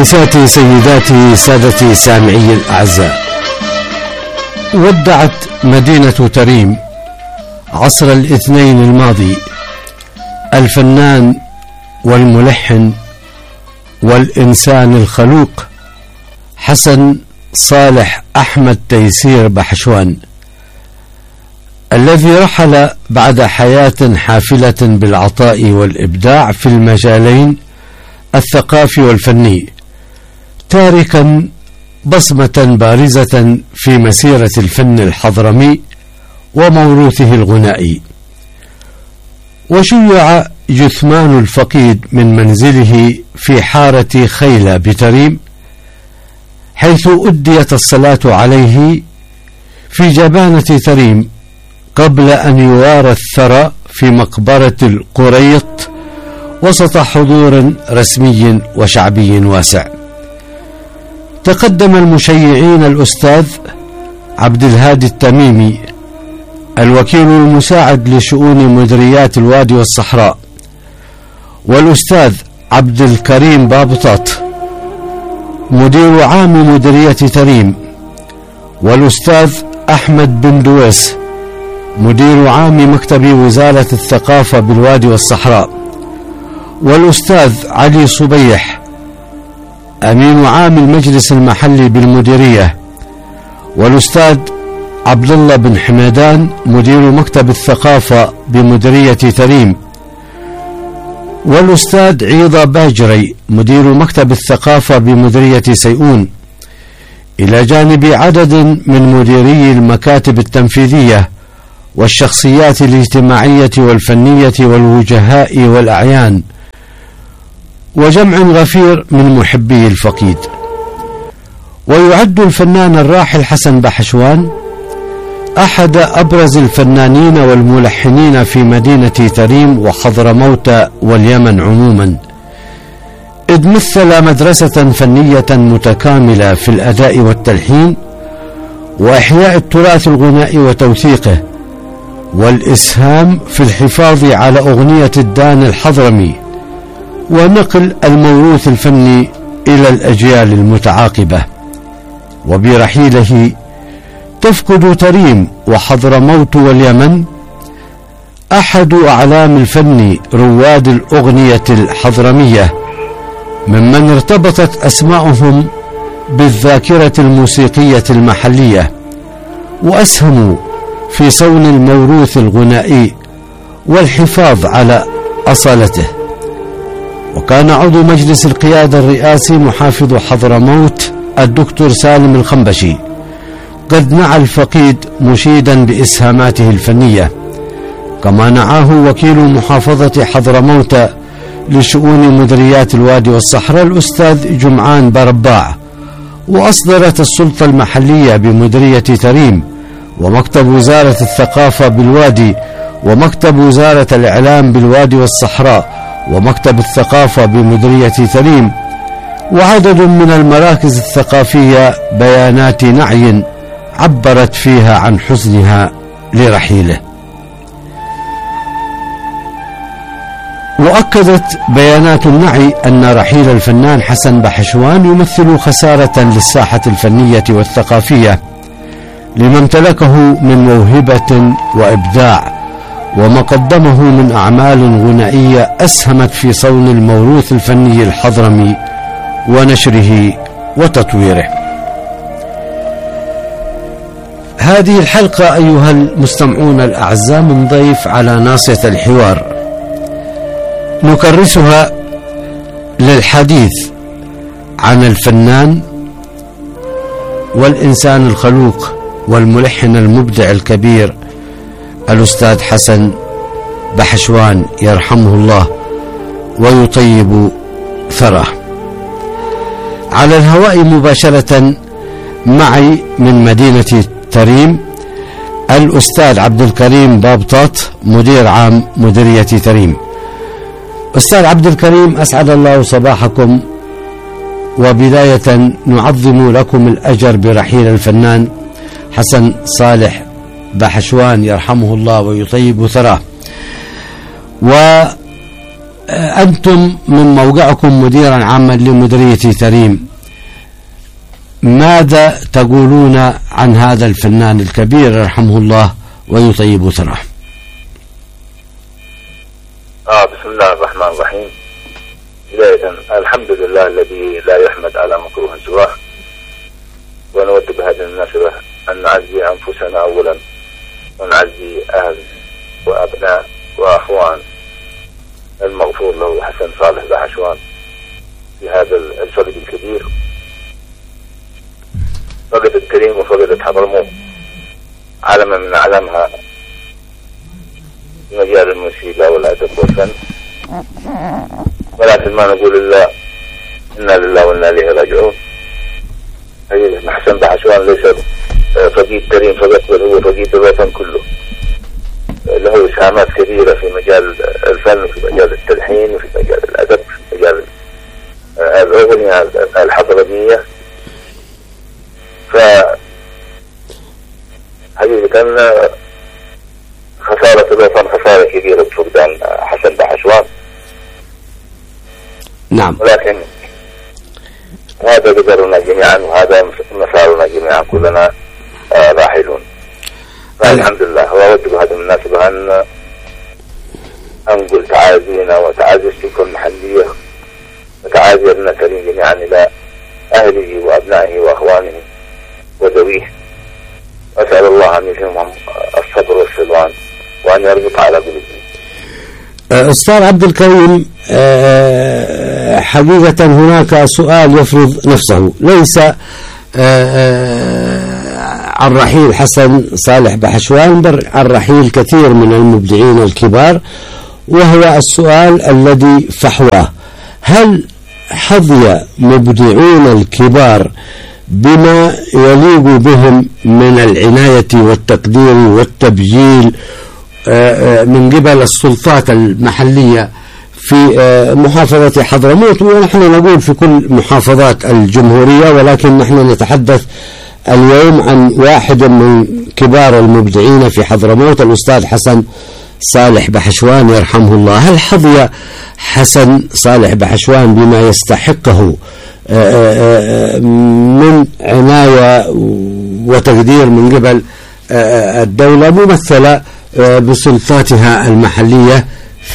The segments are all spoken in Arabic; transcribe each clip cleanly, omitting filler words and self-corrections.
أنساتي سيداتي سادتي سامعي الأعزاء، ودعت مدينة تريم عصر الاثنين الماضي الفنان والملحن والإنسان الخلوق حسن صالح أحمد تيسير بحشوان، الذي رحل بعد حياة حافلة بالعطاء والإبداع في المجالين الثقافي والفني، تاركا بصمة بارزة في مسيرة الفن الحضرمي وموروثه الغنائي. وشيع جثمان الفقيد من منزله في حارة خيلة بتريم، حيث أديت الصلاة عليه في جبانة تريم قبل أن يوارى الثرى في مقبرة القريط وسط حضور رسمي وشعبي واسع. تقدم المشيعين الأستاذ عبد الهادي التميمي الوكيل المساعد لشؤون مديريات الوادي والصحراء، والأستاذ عبد الكريم بابطات مدير عام مديرية تريم، والأستاذ أحمد بن دويس مدير عام مكتب وزارة الثقافة بالوادي والصحراء، والأستاذ علي صبيح أمين عام المجلس المحلي بالمديرية، والأستاذ عبد الله بن حميدان مدير مكتب الثقافة بمديرية تريم، والأستاذ عيضة باجري مدير مكتب الثقافة بمديرية سيئون، إلى جانب عدد من مديري المكاتب التنفيذية والشخصيات الاجتماعية والفنية والوجهاء والأعيان، وجمع غفير من محبي الفقيد. ويعد الفنان الراحل حسن بحشوان أحد أبرز الفنانين والملحنين في مدينة تريم وحضرموت واليمن عموما، إذ مثل مدرسة فنية متكاملة في الأداء والتلحين وإحياء التراث الغنائي وتوثيقه، والإسهام في الحفاظ على أغنية الدان الحضرمي ونقل الموروث الفني إلى الأجيال المتعاقبة. وبرحيله تفقد تريم وحضرموت واليمن أحد أعلام الفن رواد الأغنية الحضرمية، ممن ارتبطت أسماؤهم بالذاكرة الموسيقية المحلية، وأسهموا في صون الموروث الغنائي والحفاظ على أصالته. وكان عضو مجلس القيادة الرئاسي محافظ حضرموت الدكتور سالم الخنبشي قد نعى الفقيد مشيدا بإسهاماته الفنية، كما نعاه وكيل محافظة حضرموت لشؤون مديريات الوادي والصحراء الأستاذ جمعان برباع، وأصدرت السلطة المحلية بمديرية تريم ومكتب وزارة الثقافة بالوادي ومكتب وزارة الإعلام بالوادي والصحراء ومكتب الثقافة بمديرية تريم وعدد من المراكز الثقافية بيانات نعي عبرت فيها عن حزنها لرحيله. وأكدت بيانات النعي أن رحيل الفنان حسن بحشوان يمثل خسارة للساحة الفنية والثقافية لما امتلكه من موهبة وإبداع، وما قدمه من أعمال غنائية أسهمت في صون الموروث الفني الحضرمي ونشره وتطويره. هذه الحلقة أيها المستمعون الأعزاء من ضيف على ناصية الحوار، نكرسها للحديث عن الفنان والإنسان الخلوق والملحن المبدع الكبير الأستاذ حسن بحشوان يرحمه الله ويطيب ثراه. على الهواء مباشرة معي من مدينة تريم الأستاذ عبد الكريم بابطات مدير عام مديرية تريم. أستاذ عبد الكريم، أسعد الله صباحكم، وبداية نعظم لكم الأجر برحيل الفنان حسن صالح بحشوان يرحمه الله ويطيب ثراه. أنتم من موقعكم مديرا عاما لمديرية تريم، ماذا تقولون عن هذا الفنان الكبير يرحمه الله ويطيب ثراه؟ بسم الله الرحمن الرحيم. بداية الحمد لله الذي لا يحمد على مكروه سواه، ونود بهذه المناسبة أن نعزي أنفسنا أولا، ونعزي أهل وأبناء وأخوان المغفور له حسن صالح بحشوان في هذا الفقد الكبير، فقد الكريم وفقدت حضرموت، علما من أعلامها في مجال الموسيقى والأدب والفن. ولكن ما نقول إلا إنا لله وإنا إليه راجعون. حسن بحشوان ليس فقيد كريم فقط، بل هو فقيد الوطن كله. له إسهامات كبيرة في مجال الفن، في مجال التلحين، وفي مجال الأدب، في مجال الأغنية الحضرمية. حقيقة خسارة الوطن خسارة كبيرة بفقدان حسن بحشوان. نعم. ولكن هذا قدرنا جميعا، وهذا مسارنا جميعا، كلنا راحلون. الحمد لله. وأود بهذه المناسبة أن أنقل تعازينا وتعازي الشركة المحلية وتعازي ابن كريم جميعا إلى أهله وأبنائه وأخوانه وذويه. أسأل الله أن يلهمهم الصبر والسلوان وأن يربط على قلوبهم. أستاذ عبد الكريم، حقيقة هناك سؤال يفرض نفسه، ليس عن رحيل حسن صالح بحشوان، بل عن رحيل كثير من المبدعين الكبار، وهو السؤال الذي فحواه: هل حظي مبدعون الكبار بما يليق بهم من العناية والتقدير والتبجيل من قبل السلطات المحلية في محافظة حضرموت، ونحن نقول في كل محافظات الجمهورية، ولكن نحن نتحدث اليوم عن واحد من كبار المبدعين في حضرموت، الأستاذ حسن صالح بحشوان يرحمه الله. هل حظي حسن صالح بحشوان بما يستحقه من عناية وتقدير من قبل الدولة ممثلة بسلطاتها المحلية في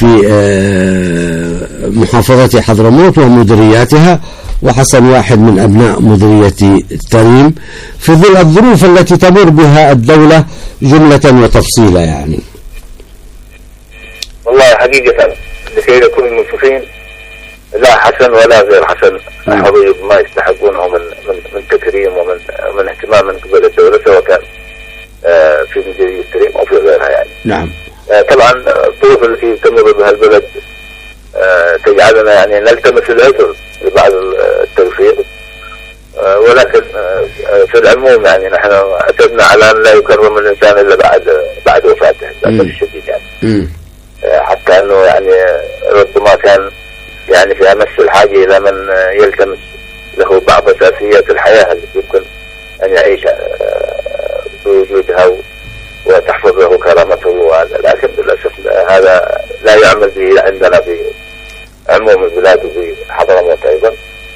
محافظة حضرموت ومديرياتها، وحسن واحد من أبناء مديرية تريم، في ظل الظروف التي تمر بها الدولة جملة وتفصيلا يعني؟ والله حقيقة لكي نكون منصفين، لا حسن ولا غير حسن حظي بما يستحقونه من تكريم ومن اهتمام من قبل الدولة، سواء كان في مديرية تريم أو في غيرها يعني. نعم. طبعا الظروف التي تمر بها البلد تجعلنا يعني نلتمس العذر لبعض التوفيق، ولكن في العموم يعني نحن اعتدنا على أن لا يكرم الإنسان إلا بعد وفاته للأسف الشديد يعني. حتى أنه يعني ربما كان يعني في أمس الحاجة إلى من يلتمس له بعض أساسيات الحياة التي يمكن أن يعيش بوجودها وتحفظ له كرامته، لكن للأسف هذا لا يعمل به عندنا في عموم البلاد وفي حضرموت أيضا.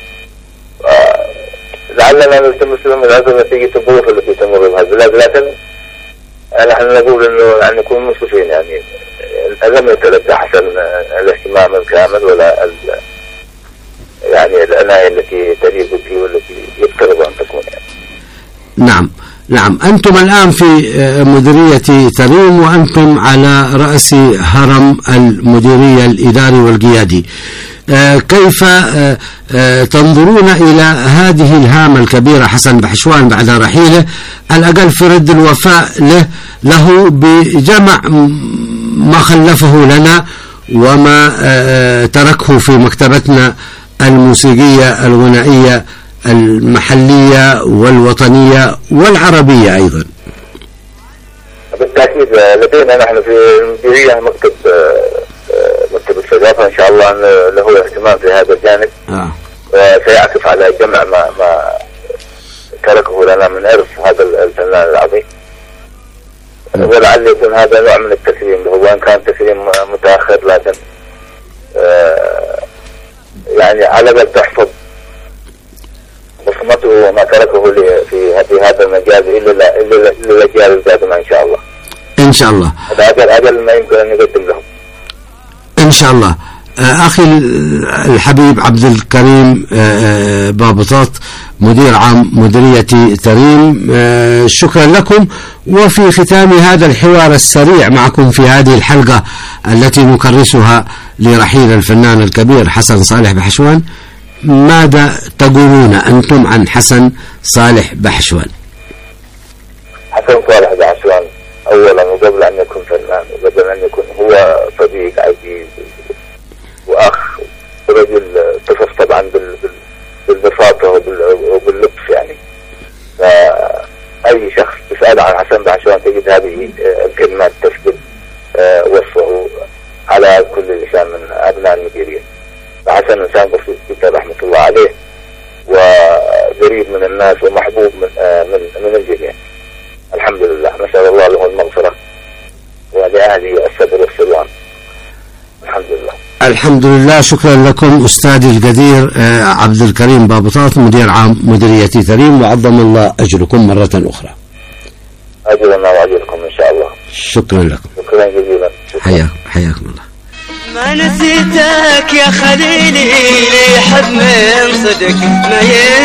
لعلنا نلتمس لهم العذر نتيجة الظروف التي تمر بها البلاد، لكن نحن نقول أنه يعني نكون منصفين، يعني لم يتلقى حسن الاهتمام الكامل ولا يعني العناية التي تليق به والتي يفترض أن تكون يعني. نعم. أنتم الآن في مديرية تريم، وأنتم على رأس هرم المديرية الإداري والقيادي. كيف تنظرون إلى هذه الهامة الكبيرة حسن بحشوان بعد رحيله، على الأقل في رد الوفاء له بجمع ما خلفه لنا وما تركه في مكتبتنا الموسيقية الغنائية المحلية والوطنية والعربية أيضا؟ بالتأكيد لدينا نحن في المديرية مكتب الثقافة إن شاء الله له اهتمام في هذا الجانب، وسيعكف على جمع ما تركه لنا من إرث هذا الفنان العظيم، ولعل يكون هذا نوع من التكريم له، وإن كان تكريم متأخر لكن يعني على بال تحفظ بصمته وما تركه في هذا المجال إلا الأجيال القادمة إن شاء الله. إن شاء الله. هذا أجل ما يمكن أن يقدم لهم. إن شاء الله. أخي الحبيب عبد الكريم بابطاط مدير عام مديرية تريم، شكرا لكم. وفي ختام هذا الحوار السريع معكم في هذه الحلقة التي نكرسها لرحيل الفنان الكبير حسن صالح بحشوان، ماذا تقولون أنتم عن حسن صالح بحشوان؟ حسن صالح بحشوان أولا وقبل أن يكون فنان وقبل أن يكون هو صديق عزيز وأخ ورجل اتصف طبعا بالبساطة وباللطف يعني. فأي شخص تسأل عن حسن بحشوان تجد هذه الكلمات تثبت وصفه على كل لسان من أبناء المديرية. فحسن إنسان بسيط جدا رحمة الله عليه، وقريب من الناس ومحبوب من الجميع. الحمد لله، نسأل الله له المغفرة ولأهله الصبر والسلوان. الحمد لله. الحمد لله. شكرا لكم أستاذي القدير عبد الكريم بابطاط مدير عام مديرية تريم، وعظم الله أجركم مرة أخرى. أجرنا وأجركم إن شاء الله. شكرا لكم. شكرا جزيلا. حياكم الله. ما نسيتك يا خليلي، لي حب من صدق ما